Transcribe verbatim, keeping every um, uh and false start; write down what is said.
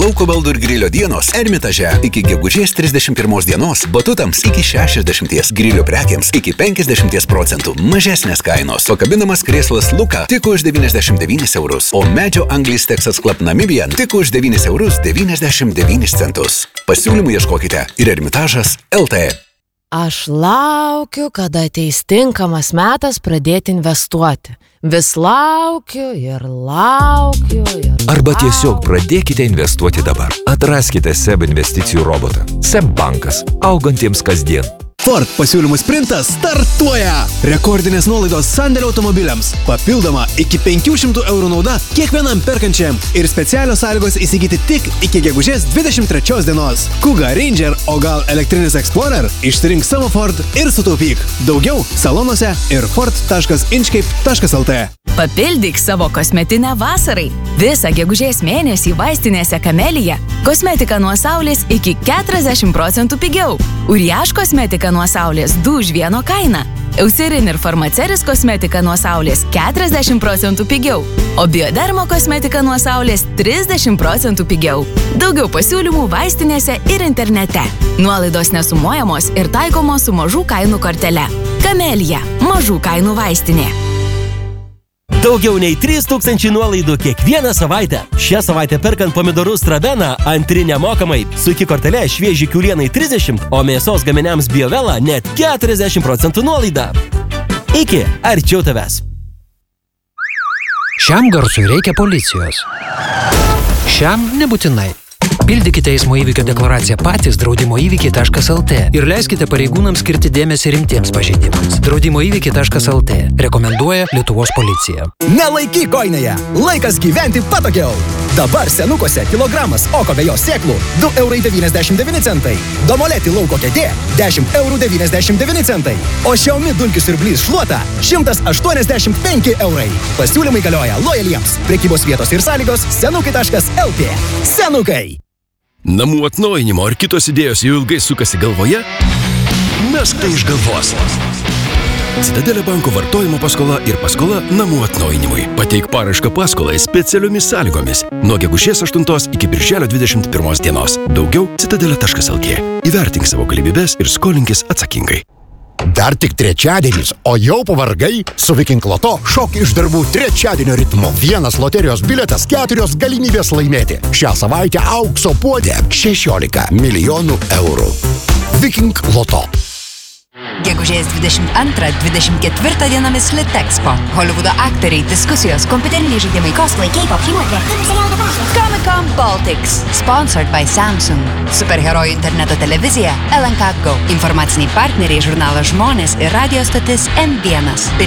Lauko baldų ir grilio dienos Ermitaže iki gegužės trisdešimt pirmos dienos, batutams iki šešiasdešimt, grilio prekiams iki penkiasdešimt procentų mažesnės kainos. Pakabinamas krėslas Luka tik už devyniasdešimt devynis eurus, o medžio Anglis Texas Club Namibian tik už devynis eurus devyniasdešimt devynis centus. Pasiūlymų ieškokite ir Ermitažas L T. Aš laukiu, kada ateis tinkamas metas pradėti investuoti. Vis laukiu ir laukiu ir laukiu. Arba tiesiog pradėkite investuoti dabar. Atraskite S E B investicijų robotą. S E B bankas. Augantiems kasdien. Ford pasiūlymų sprintas startuoja! Rekordinės nuolaidos sandėlio automobiliams. Papildoma iki penkių šimtų eurų nauda kiekvienam perkančiam. Ir specialios sąlygos įsigyti tik iki gegužės dvidešimt trečios dienos. Kuga, Ranger, o gal elektrinis Explorer? Išsirink savo Ford ir sutaupyk. Daugiau salonuose ir ford taškas inchcape taškas l t. Papildyk savo kosmetinę vasarai. Visą gegužės mėnesį vaistinėse Kamelija. Kosmetika nuo saulės iki keturiasdešimt procentų pigiau. Uriaš kosmetika nuo saulės du už vieno kainą. Eucerin ir Farmaceris kosmetika nuo saulės keturiasdešimt procentų pigiau. O Biodermo kosmetika nuo saulės trisdešimt procentų pigiau. Daugiau pasiūlymų vaistinėse ir internete. Nuolaidos nesumuojamos ir taikomos su mažų kainų kortele. Kamelija. Mažų kainų vaistinė. Daugiau nei trys tūkstančiai nuolaidų kiekvieną savaitę. Šią savaitę perkant pomidorus Stravena antri nemokamai. Su iki kortele švieži kiaulienai trisdešimt, o mėsos gaminiams Biovela net keturiasdešimt procentų nuolaida. Iki, arčiau tavęs. Šiam garsui reikia policijos. Šiam nebūtinai. Pildykite eismo įvykio deklaraciją patys draudimo įvykiai taškas l t ir leiskite pareigūnams skirti dėmesį rimtiems pažeidimams. draudimo įvykiai taškas l t rekomenduoja Lietuvos policija. Nelaikyk kojinėje. Laikas gyventi patogiau. Dabar senukuose kilogramas okovejo sėklų du eurai devyniasdešimt devyni centai. Domoleti lauko kėdė dešimt eurų devyniasdešimt devyni centai. O Xiaomi dulkių siurblys šluota šimtas aštuoniasdešimt penki eurai. Pasiūlymai galioja lojaliems. Prekybos vietos ir sąlygos senukai taškas l t. Senukai. Namų atnaujinimo ar kitos idėjos jau ilgai sukasi galvoje? Mesk tai iš galvos. Citadelė banko vartojimo paskola ir paskola namų atnaujinimui. Pateik paraišką paskolai specialiomis sąlygomis. Nuo gegužės aštuntos iki birželio dvidešimt pirmos dienos. Daugiau citadelė taškas l t. Įvertink savo galimybes ir skolinkis atsakingai. Dar tik trečiadienis, o jau pavargai? Su Viking Loto šok iš darbų trečiadienio ritmu. Vienas loterijos biletas, keturios galimybės laimėti. Šią savaitę aukso puodė šešiolika milijonų eurų. Viking Loto. Gegužės dvidešimt antrą dvidešimt ketvirtą dienomis Litexpo. Holivudo aktoriai, diskusijos, kompiuteriniai žaidimai, cosplay, K-pop, šeimotė. Comic-Con Baltics. Sponsored by Samsung. Superherojų interneto televizija L N K Go. Informaciniai partneriai žurnalas Žmonės ir radio stotis M vienas.